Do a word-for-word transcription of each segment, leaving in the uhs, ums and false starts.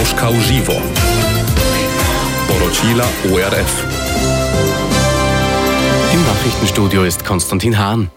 Moskau živo. Poročila O R F. Im Nachrichtenstudio ist Konstantin Hahn.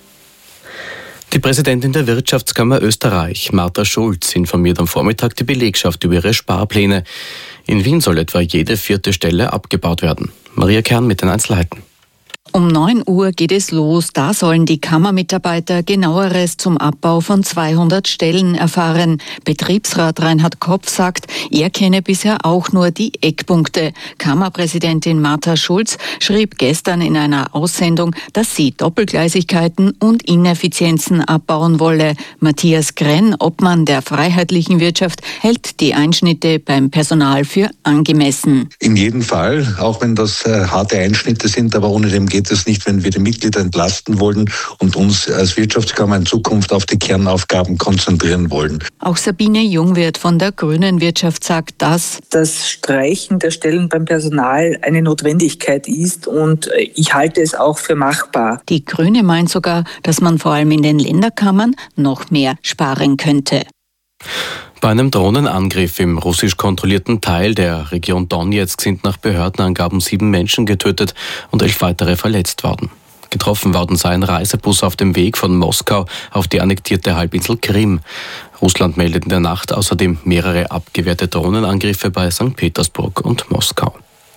Die Präsidentin der Wirtschaftskammer Österreich, Martha Schulz, informiert am Vormittag die Belegschaft über ihre Sparpläne. In Wien soll etwa jede vierte Stelle abgebaut werden. Maria Kern mit den Einzelheiten. Um neun Uhr geht es los. Da sollen die Kammermitarbeiter Genaueres zum Abbau von zweihundert Stellen erfahren. Betriebsrat Reinhard Kopf sagt, er kenne bisher auch nur die Eckpunkte. Kammerpräsidentin Martha Schulz schrieb gestern in einer Aussendung, dass sie Doppelgleisigkeiten und Ineffizienzen abbauen wolle. Matthias Grenn, Obmann der Freiheitlichen Wirtschaft, hält die Einschnitte beim Personal für angemessen. In jedem Fall, auch wenn das äh, harte Einschnitte sind, aber ohne dem geht es nicht, wenn wir die Mitglieder entlasten wollen und uns als Wirtschaftskammer in Zukunft auf die Kernaufgaben konzentrieren wollen. Auch Sabine Jungwirth von der Grünen Wirtschaft sagt, dass das Streichen der Stellen beim Personal eine Notwendigkeit ist und ich halte es auch für machbar. Die Grüne meint sogar, dass man vor allem in den Länderkammern noch mehr sparen könnte. Bei einem Drohnenangriff im russisch kontrollierten Teil der Region Donetsk sind nach Behördenangaben sieben Menschen getötet und elf weitere verletzt worden. Getroffen worden sei ein Reisebus auf dem Weg von Moskau auf die annektierte Halbinsel Krim. Russland meldet in der Nacht außerdem mehrere abgewehrte Drohnenangriffe bei Sankt Petersburg und Moskau.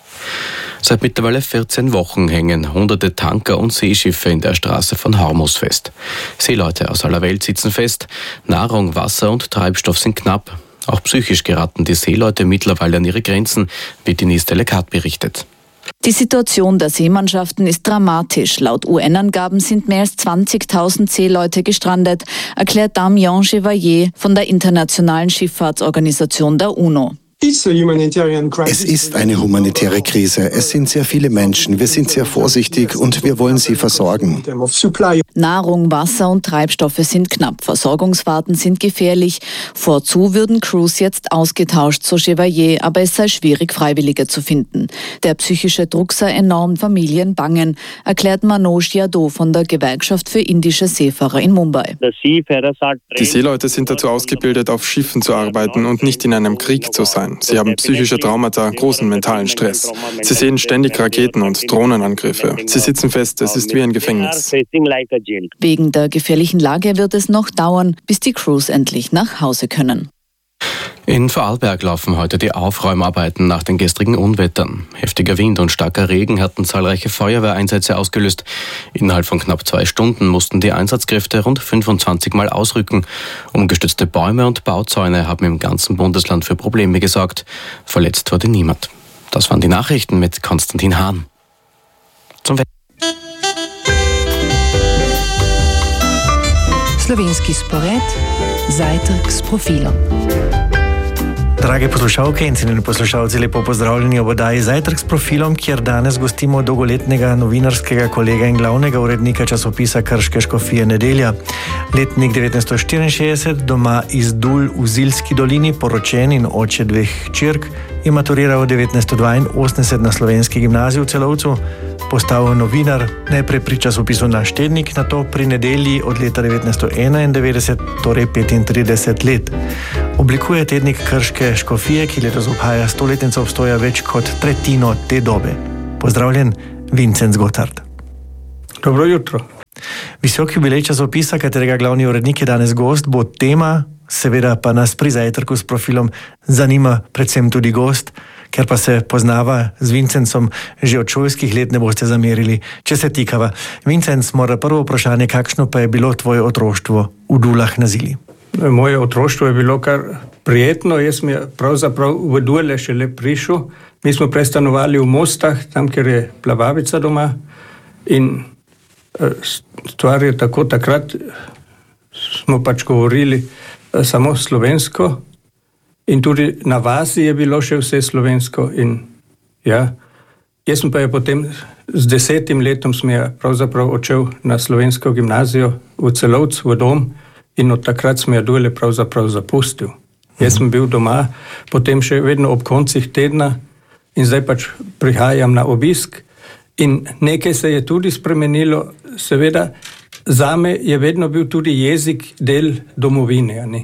Seit mittlerweile vierzehn Wochen hängen hunderte Tanker und Seeschiffe in der Straße von Hormuz fest. Seeleute aus aller Welt sitzen fest, Nahrung, Wasser und Treibstoff sind knapp. Auch psychisch geraten die Seeleute mittlerweile an ihre Grenzen, wie Denise Delecat berichtet. Die Situation der Seemannschaften ist dramatisch. Laut U N-Angaben sind mehr als zwanzigtausend Seeleute gestrandet, erklärt Damien Chevalier von der Internationalen Schifffahrtsorganisation der UNO. Es ist eine humanitäre Krise. Es sind sehr viele Menschen. Wir sind sehr vorsichtig und wir wollen sie versorgen. Nahrung, Wasser und Treibstoffe sind knapp. Versorgungsfahrten sind gefährlich. Vorzu würden Crews jetzt ausgetauscht, so Chevalier, aber es sei schwierig, Freiwillige zu finden. Der psychische Druck sei enorm, Familien bangen, erklärt Manoj Yadav von der Gewerkschaft für indische Seefahrer in Mumbai. Die Seeleute sind dazu ausgebildet, auf Schiffen zu arbeiten und nicht in einem Krieg zu sein. Sie haben psychische Traumata, großen mentalen Stress. Sie sehen ständig Raketen und Drohnenangriffe. Sie sitzen fest, es ist wie ein Gefängnis. Wegen der gefährlichen Lage wird es noch dauern, bis die Crews endlich nach Hause können. In Vorarlberg laufen heute die Aufräumarbeiten nach den gestrigen Unwettern. Heftiger Wind und starker Regen hatten zahlreiche Feuerwehreinsätze ausgelöst. Innerhalb von knapp zwei Stunden mussten die Einsatzkräfte rund fünfundzwanzig Mal ausrücken. Umgestürzte Bäume und Bauzäune haben im ganzen Bundesland für Probleme gesorgt. Verletzt wurde niemand. Das waren die Nachrichten mit Konstantin Hahn. Zum Wetter. Slovenski spored, zajtrk s profilom. Drage poslušalke in cenjeni poslušalci, lepo pozdravljeni ob oddaji Zajtrk s profilom, kjer danes gostimo dolgoletnega novinarskega kolega in glavnega urednika časopisa Krške škofije Nedelja. Letnik devetnajststo štiriinšestdeset, doma iz Dul v Zilski dolini, poročen in oče dveh hčerk, je maturiral devetnajststo dvainosemdeset na Slovenski gimnaziji v Celovcu, postal novinar najprej pri časopisu Naš tednik, nato pri Nedelji od leta devetnajststo enaindevetdeset, torej petintrideset let. Oblikuje tednik Krške škofije, ki letos obhaja stoletnico obstoja več kot tretjino te dobe. Pozdravljen, Vincent Gotthard. Dobro jutro. Visoki jubilej časopisa, katerega glavni urednik je danes gost, bo tema, seveda pa nas pri Zajtrku s profilom zanima predvsem tudi gost, ker pa se poznava z Vincencom že od šolskih let, ne boste zamerili, če se tikava. Vincenc, mora prvo vprašanje, kakšno pa je bilo tvoje otroštvo v Dulah na Zili? Moje otroštvo je bilo kar prijetno. Jaz sem pravzaprav v Dule šele prišel. Mi smo prestanovali v Mostah, tam, kjer je plavavica doma. In stvar je tako, takrat smo pač govorili samo slovensko. In tudi na vasi je bilo še vse slovensko. In ja, jaz sem pa je potem z desetim letom sem je pravzaprav odšel na slovensko gimnazijo v Celovcu, v dom. In od takrat sem je Dule pravzaprav zapustil. Jaz sem bil doma, potem še vedno ob koncih tedna in zdaj pač prihajam na obisk. In nekaj se je tudi spremenilo, seveda, zame je vedno bil tudi jezik del domovine. Ne?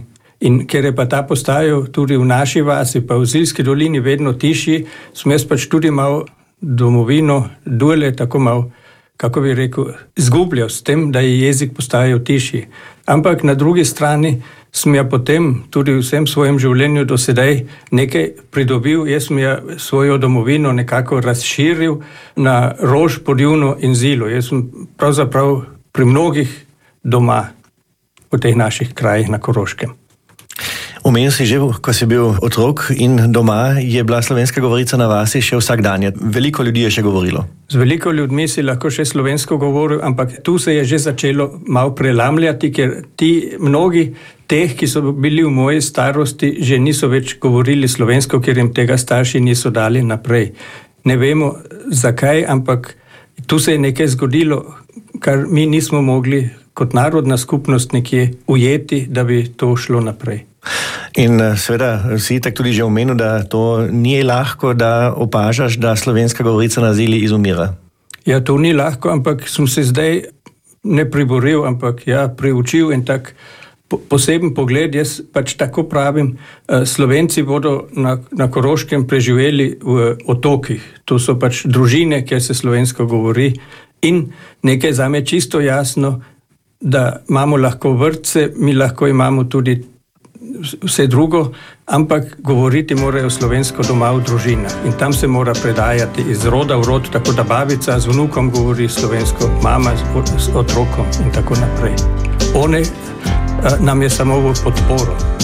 In ker je pa ta postajal tudi v naši vasi, pa v Zilski dolini vedno tišji, sem jaz pač tudi mal domovino dole, tako mal, kako bi rekel, izgubljal s tem, da je jezik postajal tišji. Ampak na drugi strani sem ja potem tudi v vsem svojem življenju do sedaj nekaj pridobil. Jaz sem ja svojo domovino nekako razširil na Rož, Podjuvno in Zilo. Jaz sem pravzaprav pri mnogih doma v teh naših krajih na Koroškem. Omenil si že, ko si bil otrok in doma je bila slovenska govorica na vasi še vsak dan. Veliko ljudi je še govorilo. Z veliko ljudmi si lahko še slovensko govoril, ampak tu se je že začelo malo prelamljati, ker ti mnogi teh, ki so bili v moji starosti, že niso več govorili slovensko, ker jim tega starši niso dali naprej. Ne vemo zakaj, ampak tu se je nekaj zgodilo, kar mi nismo mogli kot narodna skupnost nekje ujeti, da bi to šlo naprej. In seveda si tak tudi že omenil, da to ni lahko, da opažaš, da slovenska govorica na Zili izumira. Ja, to ni lahko, ampak sem se zdaj ne priboril, ampak ja, priučil in tak po, poseben pogled. Jaz pač tako pravim, Slovenci bodo na, na Koroškem preživeli v otokih. To so pač družine, kjer se slovensko govori. In nekaj zame čisto jasno, da imamo lahko vrtce, mi lahko imamo tudi vse drugo, ampak govoriti morajo slovensko doma v družinah. In tam se mora predajati iz roda v rod, tako da babica z vnukom govori slovensko, mama z otrokom in tako naprej. One nam je samo v podporo.